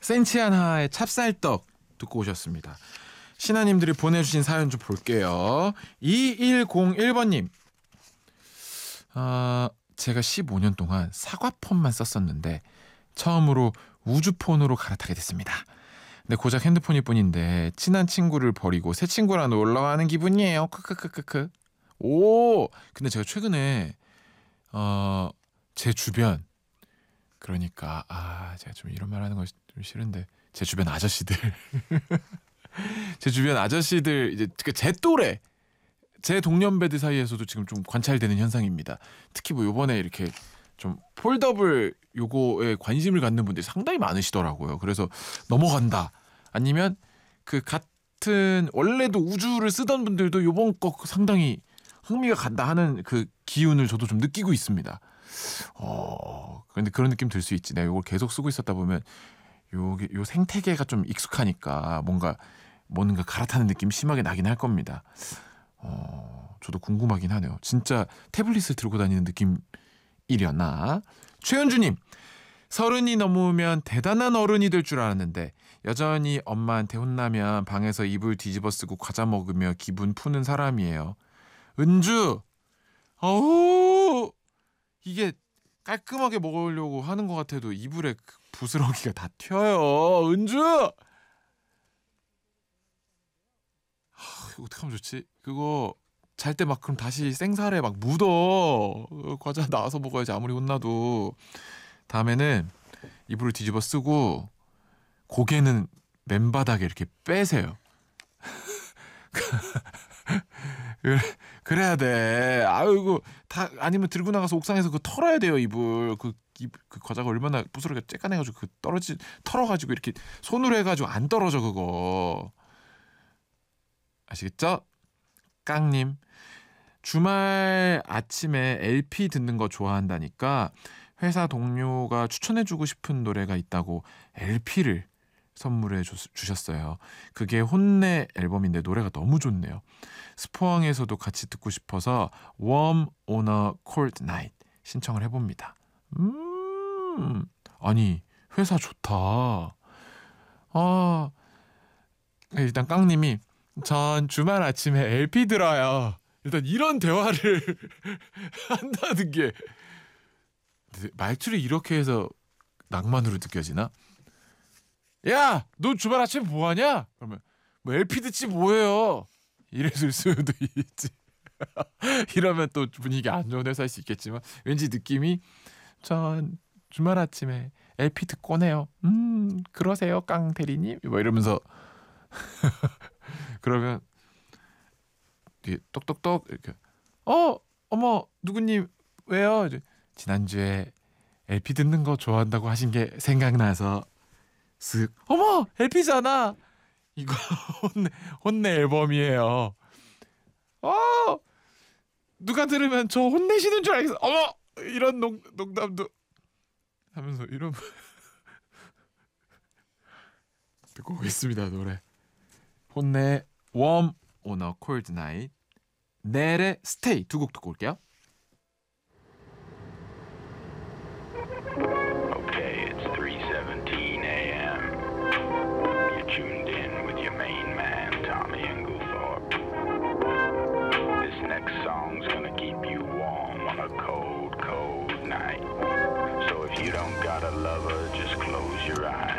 센치한하의 찹쌀떡 듣고 오셨습니다. 신하님들이 보내주신 사연 좀 볼게요. 2101번님. 제가 15년 동안 사과폰만 썼었는데 처음으로 우주폰으로 갈아타게 됐습니다. 근데 고작 핸드폰일 뿐인데 친한 친구를 버리고 새 친구랑 놀러 가는 기분이에요. 크크크크크. 오, 근데 제가 최근에 제 주변, 그러니까 제가 좀 이런 말 하는 거 좀 싫은데 제 주변 아저씨들 제 주변 아저씨들 이제 제 또래, 제 동년배들 사이에서도 지금 좀 관찰되는 현상입니다. 특히 뭐 요번에 이렇게 좀 폴더블 요거에 관심을 갖는 분들이 상당히 많으시더라고요. 그래서 넘어간다, 아니면 그 같은 원래도 우주를 쓰던 분들도 요번 거 상당히 흥미가 간다 하는 그 기운을 저도 좀 느끼고 있습니다. 근데 그런 느낌 들 수 있지. 내가 이걸 계속 쓰고 있었다 보면 요 생태계가 좀 익숙하니까 뭔가 갈아타는 느낌 심하게 나긴 할 겁니다. 저도 궁금하긴 하네요. 진짜 태블릿을 들고 다니는 느낌이려나? 최현주님, 30이 넘으면 대단한 어른이 될 줄 알았는데 여전히 엄마한테 혼나면 방에서 이불 뒤집어 쓰고 과자 먹으며 기분 푸는 사람이에요. 은주, 어우, 이게 깔끔하게 먹으려고 하는 것 같아도 이불에 부스러기가 다 튀어요. 은주! 이거 어떡하면 좋지? 그거 잘 때 막 그럼 다시 생살에 막 묻어. 과자 나와서 먹어야지, 아무리 혼나도. 다음에는 이불을 뒤집어 쓰고 고개는 맨바닥에 이렇게 빼세요. 그래야 돼. 이거 다 아니면 들고 나가서 옥상에서 그거 털어야 돼요. 이불 그 과자가 얼마나 부스러기가 쬐깐해가지고 그 털어가지고 이렇게 손으로 해가지고 안 떨어져 그거. 아시겠죠? 깡님, 주말 아침에 LP 듣는 거 좋아한다니까 회사 동료가 추천해주고 싶은 노래가 있다고 LP를 선물해 주셨어요. 그게 혼내 앨범인데 노래가 너무 좋네요. 스포항에서도 같이 듣고 싶어서 Warm on a Cold Night 신청을 해봅니다. 아니 회사 좋다. 일단 깡님이 전 주말 아침에 LP 들어요. 일단 이런 대화를 한다는 게 말투를 이렇게 해서 낭만으로 느껴지나? 야, 너 주말 아침에 뭐하냐? 그러면 뭐 LP 듣지 뭐해요? 이랬을 수도 있지. 이러면 또 분위기 안 좋은 회사일 수 있겠지만 왠지 느낌이 전 주말 아침에 LP 듣고 오네요. 그러세요 깡 대리님? 뭐 이러면서 그러면 뒤에 똑똑똑 이렇게 어머 누구님 왜요? 이제 지난주에 LP 듣는 거 좋아한다고 하신 게 생각나서 쓱 어머 LP잖아 이거 혼내 앨범이에요. 누가 들으면 저 혼내시는 줄 알겠어. 어머 이런 농담도 하면서 이런 듣고 오겠습니다. 노래 혼내 Warm on a Cold Night, 넬의 Stay 두 곡 듣고 올게요. Okay, it's 3:17 a.m. You're tuned in with your main man, Tommy Englethorpe. This next song's gonna keep you warm on a cold, cold night. So if you don't got a lover, just close your eyes.